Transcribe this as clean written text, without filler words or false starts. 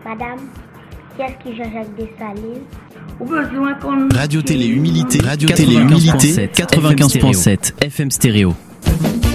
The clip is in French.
Madame, qui est-ce qui Jean-Jacques Dessalines? Radio Télé Humilité, 95.7 FM Stéréo.